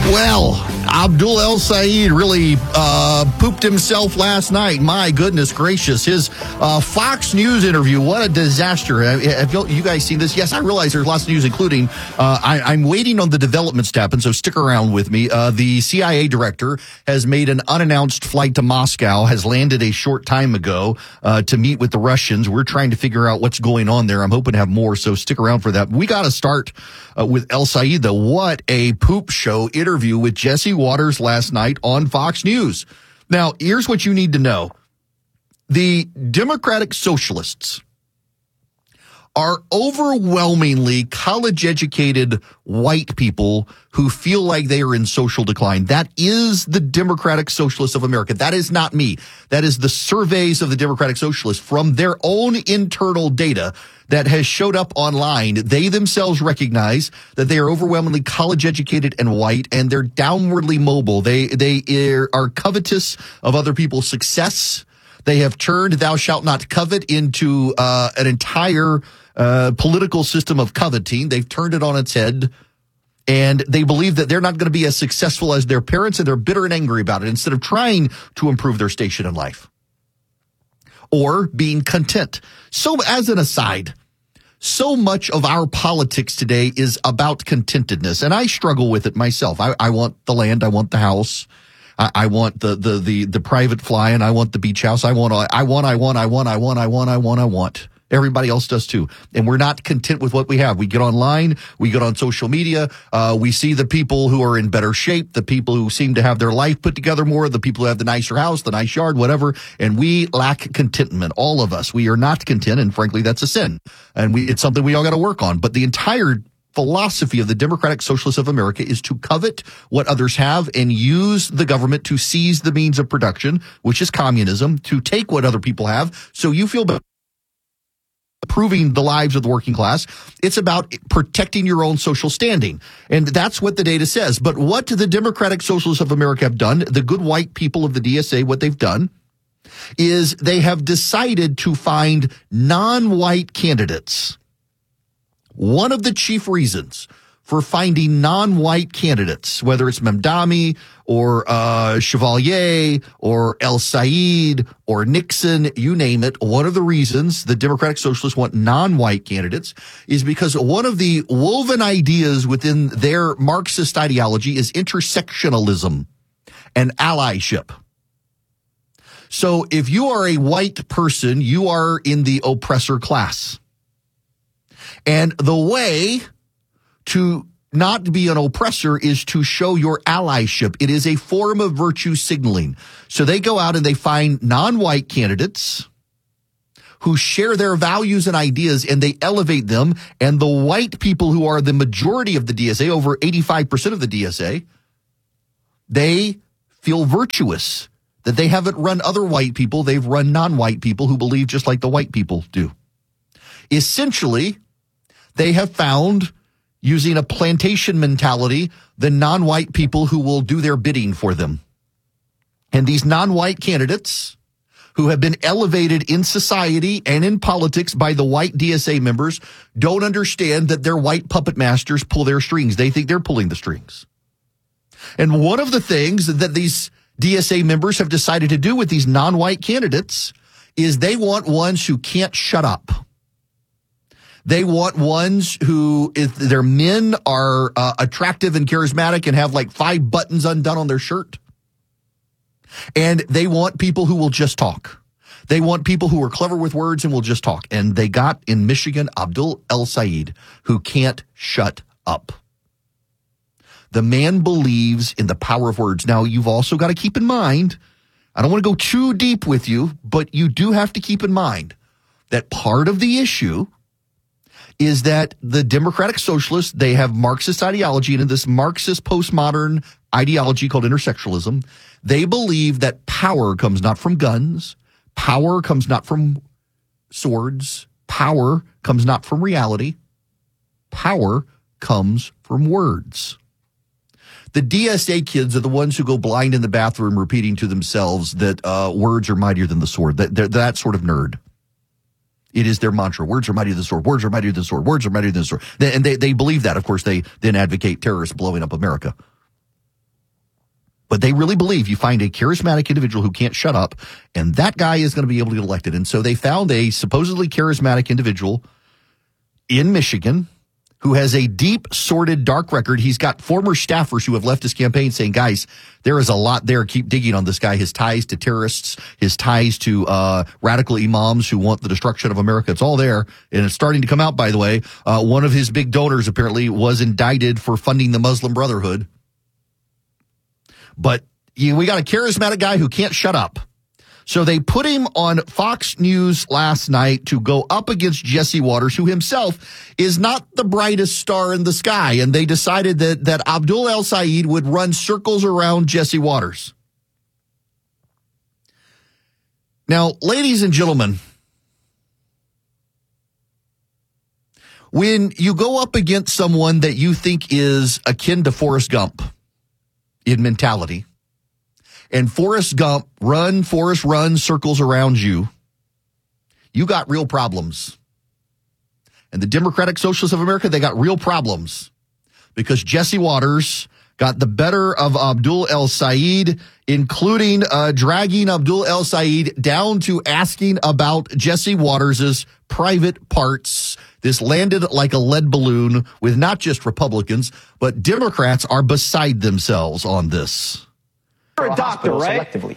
Well, Abdul El Sayed really pooped himself last night. My goodness gracious. His Fox News interview, what a disaster. Have you guys seen this? Yes, I realize there's lots of news, including I'm waiting on the developments to happen, so stick around with me. The CIA director has made an unannounced flight to Moscow, has landed a short time ago to meet with the Russians. We're trying to figure out what's going on there. I'm hoping to have more, so stick around for that. We got to start with El Sayed, though. What a poop show interview with Jesse Waters last night on Fox News. Now, here's what you need to know. The Democratic Socialists are overwhelmingly college-educated white people who feel like they are in social decline. That is the Democratic Socialists of America. That is not me. That is the surveys of the Democratic Socialists from their own internal data that has showed up online. They themselves recognize that they are overwhelmingly college-educated and white, and they're downwardly mobile. They are covetous of other people's success. They have turned thou shalt not covet into an entire political system of coveting. They've turned it on its head, and they believe that they're not going to be as successful as their parents, and they're bitter and angry about it instead of trying to improve their station in life or being content. So as an aside, so much of our politics today is about contentedness, and I struggle with it myself. I want the land. I want the house. I want the private fly, and I want the beach house. I want. Everybody else does too. And we're not content with what we have. We get online, we get on social media, we see the people who are in better shape, the people who seem to have their life put together more, the people who have the nicer house, the nice yard, whatever, and we lack contentment. All of us. We are not content, and frankly, that's a sin. And it's something we all got to work on. But the entire philosophy of the Democratic Socialists of America is to covet what others have and use the government to seize the means of production, which is communism, to take what other people have so you feel better. Improving the lives of the working class. It's about protecting your own social standing. And that's what the data says. But what the Democratic Socialists of America have done, the good white people of the DSA, what they've done is they have decided to find non-white candidates. One of the chief reasons for finding non-white candidates, whether it's Mamdani or Chevalier or El Sayed or Nixon, you name it, one of the reasons the Democratic Socialists want non-white candidates is because one of the woven ideas within their Marxist ideology is intersectionalism and allyship. So if you are a white person, you are in the oppressor class. And the way to not be an oppressor is to show your allyship. It is a form of virtue signaling. So they go out and they find non-white candidates who share their values and ideas, and they elevate them. And the white people who are the majority of the DSA, over 85% of the DSA, they feel virtuous that they haven't run other white people. They've run non-white people who believe just like the white people do. Essentially, they have found, using a plantation mentality, the non-white people who will do their bidding for them. And these non-white candidates who have been elevated in society and in politics by the white DSA members don't understand that their white puppet masters pull their strings. They think they're pulling the strings. And one of the things that these DSA members have decided to do with these non-white candidates is they want ones who can't shut up. They want ones who, if their men are attractive and charismatic and have like 5 buttons undone on their shirt. And they want people who will just talk. They want people who are clever with words and will just talk. And they got in Michigan Abdul El Sayed, who can't shut up. The man believes in the power of words. Now, you've also got to keep in mind, I don't want to go too deep with you, but you do have to keep in mind that part of the issue is that the Democratic Socialists, they have Marxist ideology, and in this Marxist postmodern ideology called intersectionalism, they believe that power comes not from guns, power comes not from swords, power comes not from reality, power comes from words. The DSA kids are the ones who go blind in the bathroom repeating to themselves that words are mightier than the sword. They're that sort of nerd. It is their mantra. Words are mightier than the sword. Words are mightier than the sword. Words are mightier than the sword. And they believe that. Of course, they then advocate terrorists blowing up America. But they really believe you find a charismatic individual who can't shut up, and that guy is going to be able to get elected. And so they found a supposedly charismatic individual in Michigan who has a deep, sordid, dark record. He's got former staffers who have left his campaign saying, guys, there is a lot there. Keep digging on this guy. His ties to terrorists, his ties to radical imams who want the destruction of America. It's all there, and it's starting to come out, by the way. One of his big donors apparently was indicted for funding the Muslim Brotherhood. But we got a charismatic guy who can't shut up. So they put him on Fox News last night to go up against Jesse Waters, who himself is not the brightest star in the sky. And they decided that Abdul El-Sayed would run circles around Jesse Waters. Now, ladies and gentlemen, when you go up against someone that you think is akin to Forrest Gump in mentality, and Forrest Gump, Forrest, run circles around you, you got real problems. And the Democratic Socialists of America, they got real problems because Jesse Waters got the better of Abdul El-Sayed, including dragging Abdul El-Sayed down to asking about Jesse Waters' private parts. This landed like a lead balloon with not just Republicans, but Democrats are beside themselves on this. You're a doctor, right? Selectively.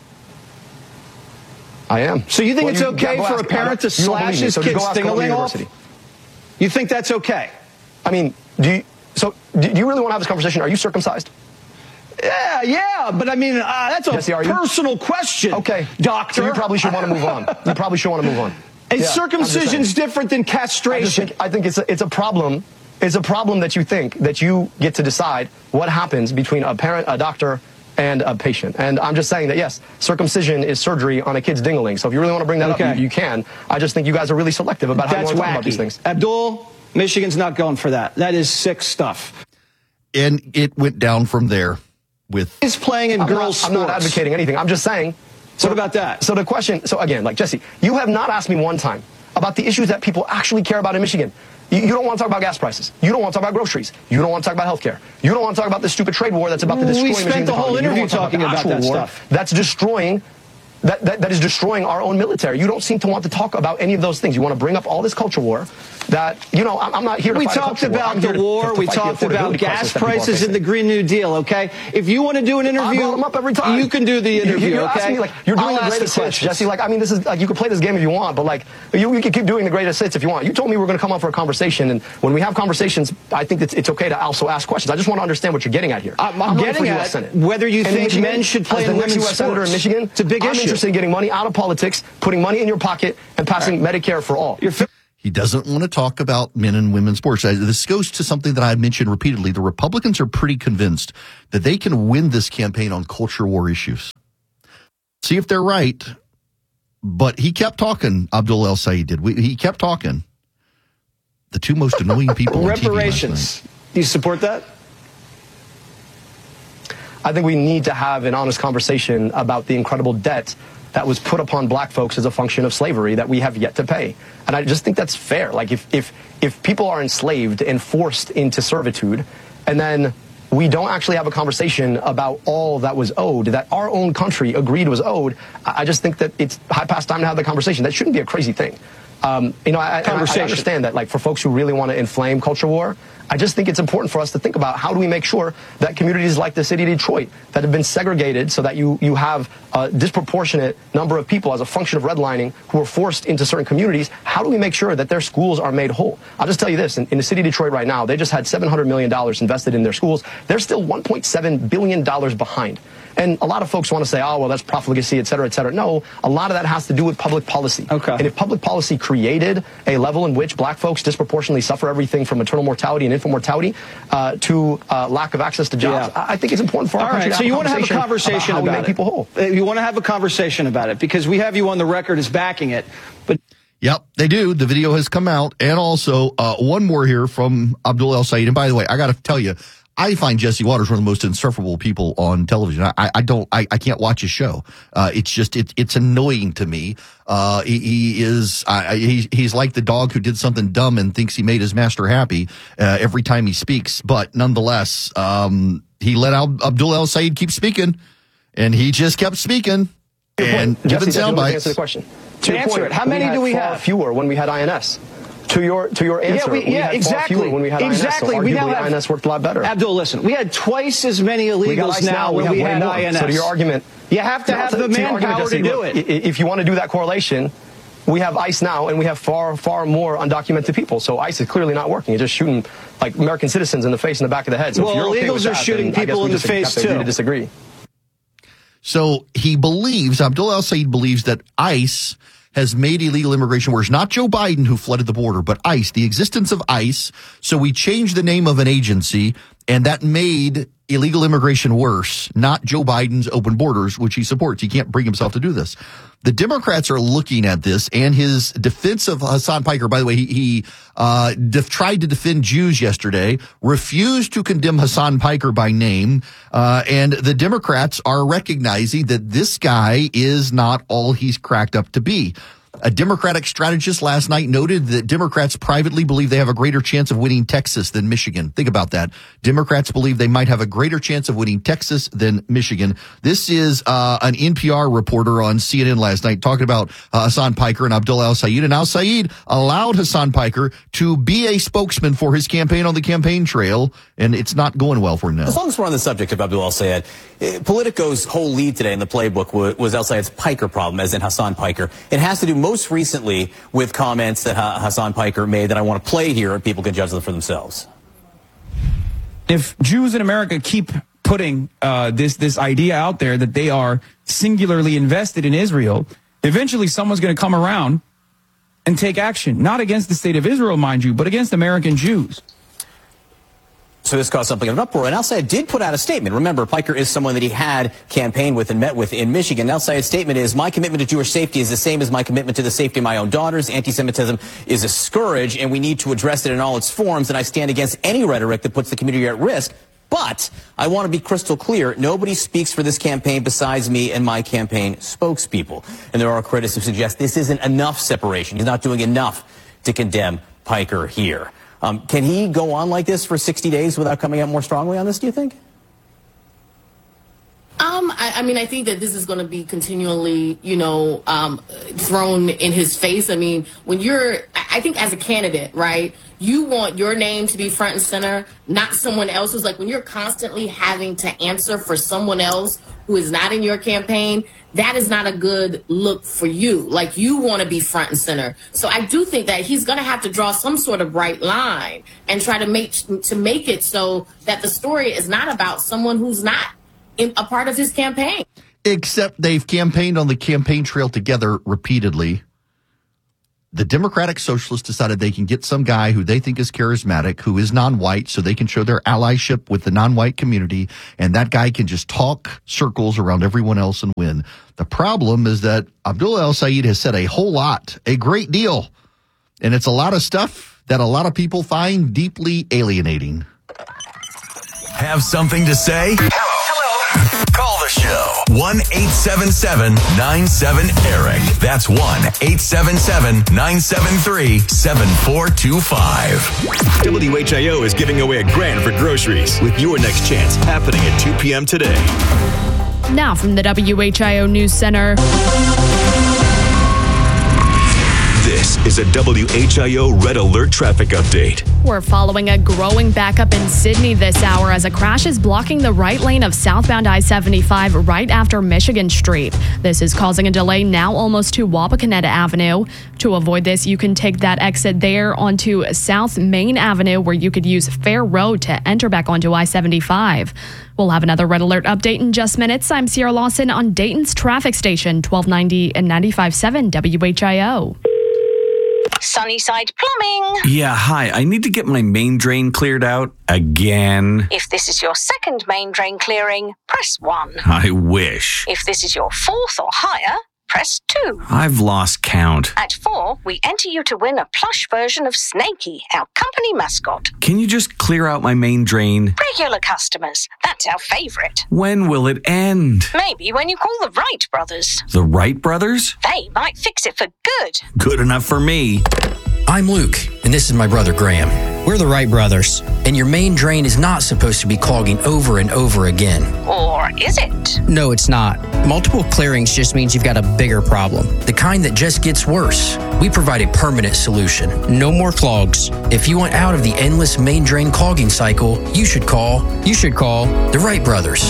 I am. So you think it's okay for a parent to slash his kid's ding-a-ling off? You think that's okay? I mean, do you really want to have this conversation? Are you circumcised? Yeah, but I mean, that's a Jesse, personal question. Okay, doctor. So you probably should want to move on. You probably should want to move on. And circumcision's different than castration. I think it's a problem. It's a problem that you think that you get to decide what happens between a parent, a doctor, and a patient. And I'm just saying that, yes, circumcision is surgery on a kid's ding-a-ling. So if you really want to bring that up, you can. I just think you guys are really selective about how you want to talk about these things. Abdul, Michigan's not going for that. That is sick stuff. And it went down from there with... He's playing in girls' sports. I'm not advocating anything. I'm just saying... What about that? So the question... So again, like, Jesse, you have not asked me one time about the issues that people actually care about in Michigan. You don't want to talk about gas prices. You don't want to talk about groceries. You don't want to talk about health care. You don't want to talk about the stupid trade war that's about to destroy Michigan's economy. We spent the whole interview talking about that stuff. That's destroying... That is destroying our own military. You don't seem to want to talk about any of those things. You want to bring up all this culture war that, I'm not here to fight a culture war. We talked about the war. We talked about gas prices and the Green New Deal, okay? If you want to do an interview, I'll up every time. You can do the interview, you're okay? Me, you're doing the greatest hits, Jesse. This is you can play this game if you want, but you can keep doing the greatest hits if you want. You told me we're going to come on for a conversation, and when we have conversations, I think it's okay to also ask questions. I just want to understand what you're getting at here. I'm getting at whether you think men should play in women's sports. Senator in Michigan, it's a big issue. I'm interested in getting money out of politics, putting money in your pocket, and passing Medicare for all. He doesn't want to talk about men and women's sports. This goes to something that I've mentioned repeatedly. The Republicans are pretty convinced that they can win this campaign on culture war issues. See if they're right. But he kept talking, Abdul El-Sayed did. He kept talking. The two most annoying people on TV reparations. last night. Do you support that? I think we need to have an honest conversation about the incredible debt that was put upon black folks as a function of slavery that we have yet to pay. And I just think that's fair. Like, if people are enslaved and forced into servitude, and then we don't actually have a conversation about all that was owed, that our own country agreed was owed, I just think that it's high past time to have the conversation. That shouldn't be a crazy thing. I understand that, for folks who really want to inflame culture war, I just think it's important for us to think about how do we make sure that communities like the city of Detroit that have been segregated so that you have a disproportionate number of people as a function of redlining who are forced into certain communities, how do we make sure that their schools are made whole? I'll just tell you this, in the city of Detroit right now, they just had $700 million invested in their schools. They're still $1.7 billion behind. And a lot of folks want to say, oh, well, that's profligacy, et cetera, et cetera. No, a lot of that has to do with public policy. Okay. And if public policy created a level in which black folks disproportionately suffer everything from maternal mortality and infant mortality to lack of access to jobs, I think it's important for our country to have a conversation about how we make people whole. You want to have a conversation about it because we have you on the record as backing it. But Yep, they do. The video has come out. And also one more here from Abdul El-Sayed. And by the way, I got to tell you, I find Jesse Waters one of the most insufferable people on television. I can't watch his show. It's annoying to me. He's like the dog who did something dumb and thinks he made his master happy, every time he speaks. But nonetheless, he let Abdullah al-Sayed keep speaking, and he just kept speaking and giving sound bites. Answer the question. To answer it, how many do we have? Fewer when we had INS. To your answer, we had exactly. far fewer when we had INS. So we now have INS worked a lot better. Abdul, listen, we had twice as many illegals now when we had INS. So to your argument, you have to have the manpower to do it. If you want to do that correlation, we have ICE now, and we have far, far more undocumented people. So ICE is clearly not working. It's just shooting like American citizens in the face and the back of the head. So well, if you're okay illegals with that, are shooting people in the face too. To disagree. So he believes, Abdullah al-Sayed believes that ICE has made illegal immigration worse. Not Joe Biden who flooded the border, but ICE, the existence of ICE. So we changed the name of an agency, and that made illegal immigration worse, not Joe Biden's open borders, which he supports. He can't bring himself to do this. The Democrats are looking at this, and his defense of Hassan Piker, by the way, he tried to defend Jews yesterday, refused to condemn Hassan Piker by name, and the Democrats are recognizing that this guy is not all he's cracked up to be. A Democratic strategist last night noted that Democrats privately believe they have a greater chance of winning Texas than Michigan. Think about that. Democrats believe they might have a greater chance of winning Texas than Michigan. This is an NPR reporter on CNN last night talking about Hassan Piker and Abdullah al-Sayed. And al-Sayed allowed Hassan Piker to be a spokesman for his campaign on the campaign trail, and it's not going well for him now. As long as we're on the subject of Abdullah al-Sayed, Politico's whole lead today in the playbook was al-Sayed's Piker problem, as in Hassan Piker. It has to do most recently with comments that Hassan Piker made that I want to play here, and people can judge them for themselves. If Jews in America keep putting this idea out there that they are singularly invested in Israel, eventually someone's going to come around and take action, not against the state of Israel, mind you, but against American Jews. So this caused something of an uproar. And al-Sayed did put out a statement. Remember, Piker is someone that he had campaigned with and met with in Michigan. Al-Sayed's statement is, my commitment to Jewish safety is the same as my commitment to the safety of my own daughters. Anti-Semitism is a scourge, and we need to address it in all its forms. And I stand against any rhetoric that puts the community at risk. But I want to be crystal clear. Nobody speaks for this campaign besides me and my campaign spokespeople. And there are critics who suggest this isn't enough separation. He's not doing enough to condemn Piker here. Can he go on like this for 60 days without coming out more strongly on this, do you think? I mean, I think that this is going to be continually, thrown in his face. I mean, I think as a candidate, right, you want your name to be front and center, not someone else's. Like when you're constantly having to answer for someone else who is not in your campaign, that is not a good look for you. Like you want to be front and center. So I do think that he's going to have to draw some sort of bright line and try to make it so that the story is not about someone who's not a part of his campaign. Except they've campaigned on the campaign trail together repeatedly. The Democratic Socialists decided they can get some guy who they think is charismatic, who is non-white, so they can show their allyship with the non-white community, and that guy can just talk circles around everyone else and win. The problem is that Abdullah al-Sayed has said a whole lot, a great deal, and it's a lot of stuff that a lot of people find deeply alienating. Have something to say? Hello. Call the show. 1-877-97-ERIC. That's 1-877-973-7425. WHIO is giving away $1,000 for groceries with your next chance happening at 2 p.m. today. Now from the WHIO News Center. This is a WHIO Red Alert traffic update. We're following a growing backup in Sydney this hour as a crash is blocking the right lane of southbound I-75 right after Michigan Street. This is causing a delay now almost to Wapakoneta Avenue. To avoid this, you can take that exit there onto South Main Avenue, where you could use Fair Road to enter back onto I-75. We'll have another Red Alert update in just minutes. I'm Sierra Lawson on Dayton's traffic station, 1290 and 95.7 WHIO. Sunnyside Plumbing. Yeah, hi. I need to get my main drain cleared out again. If this is your second main drain clearing, press 1. I wish. If this is your fourth or higher, press 2. I've lost count. At 4, we enter you to win a plush version of Snakey, our company mascot. Can you just clear out my main drain? Regular customers, that's our favorite. When will it end? Maybe when you call the Wright brothers. The Wright brothers? They might fix it for good. Good enough for me. I'm Luke, and this is my brother Graham. We're the Wright brothers, and your main drain is not supposed to be clogging over and over again. Or is it? No, it's not. Multiple clearings just means you've got a bigger problem, the kind that just gets worse. We provide a permanent solution. No more clogs. If you want out of the endless main drain clogging cycle, you should call the Wright brothers.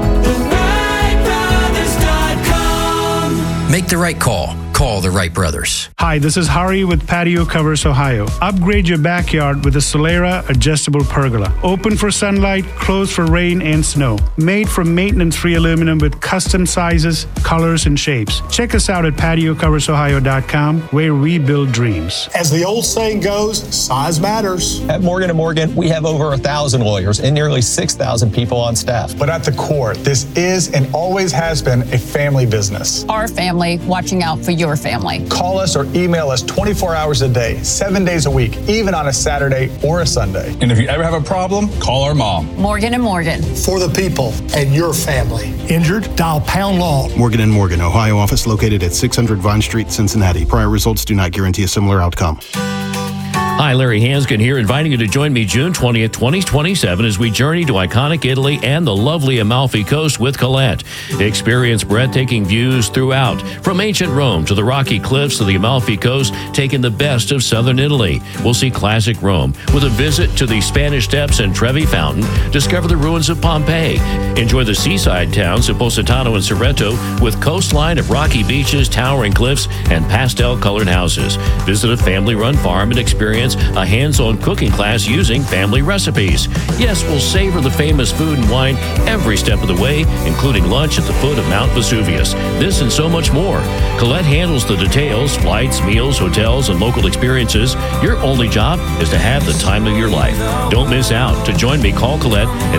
TheWrightBrothers.com. Make the right call. Call the Wright brothers. Hi, this is Hari with Patio Covers Ohio. Upgrade your backyard with a Solera adjustable pergola. Open for sunlight, closed for rain and snow. Made from maintenance-free aluminum with custom sizes, colors, and shapes. Check us out at patiocoversohio.com, where we build dreams. As the old saying goes, size matters. At Morgan & Morgan, we have over 1,000 lawyers and nearly 6,000 people on staff. But at the core, this is and always has been a family business. Our family watching out for your family. Call us or email us 24 hours a day, 7 days a week, even on a Saturday or a Sunday. And if you ever have a problem, call our mom. Morgan & Morgan. For the people and your family. Injured? Dial pound law. Morgan & Morgan, Ohio office located at 600 Vine Street, Cincinnati. Prior results do not guarantee a similar outcome. Hi, Larry Hanskin here, inviting you to join me June 20th, 2027 as we journey to iconic Italy and the lovely Amalfi Coast with Colette. Experience breathtaking views throughout, from ancient Rome to the rocky cliffs of the Amalfi Coast, taking the best of southern Italy. We'll see classic Rome with a visit to the Spanish Steps and Trevi Fountain, discover the ruins of Pompeii, enjoy the seaside towns of Positano and Sorrento with coastline of rocky beaches, towering cliffs, and pastel-colored houses. Visit a family-run farm and experience a hands-on cooking class using family recipes. Yes, we'll savor the famous food and wine every step of the way, including lunch at the foot of Mount Vesuvius. This and so much more. Colette handles the details, flights, meals, hotels, and local experiences. Your only job is to have the time of your life. Don't miss out. To join me, call Colette at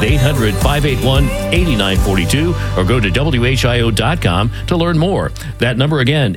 800-581-8942 or go to WHIO.com to learn more. That number again,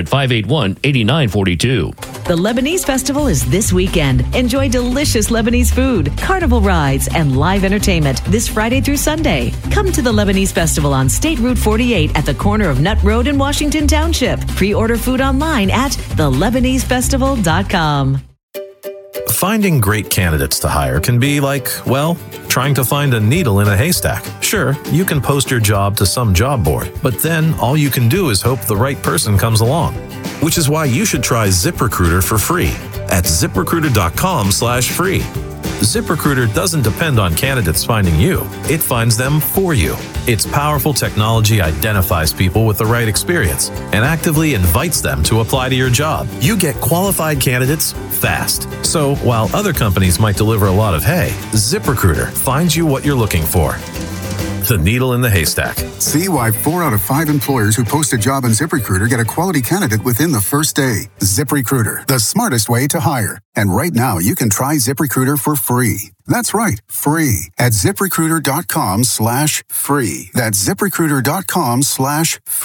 800-581-8942. The Lebanese Festival is this weekend. Enjoy delicious Lebanese food, carnival rides, and live entertainment this Friday through Sunday. Come to the Lebanese Festival on State Route 48 at the corner of Nutt Road in Washington Township. Pre-order food online at thelebanesefestival.com. Finding great candidates to hire can be like, well, trying to find a needle in a haystack. Sure, you can post your job to some job board, but then all you can do is hope the right person comes along. Which is why you should try ZipRecruiter for free at ZipRecruiter.com/free. ZipRecruiter doesn't depend on candidates finding you. It finds them for you. Its powerful technology identifies people with the right experience and actively invites them to apply to your job. You get qualified candidates fast. So while other companies might deliver a lot of hay, ZipRecruiter finds you what you're looking for. The needle in the haystack. See why 4 out of 5 employers who post a job on ZipRecruiter get a quality candidate within the first day. ZipRecruiter, the smartest way to hire. And right now, you can try ZipRecruiter for free. That's right, free at ZipRecruiter.com/free. That's ZipRecruiter.com/free.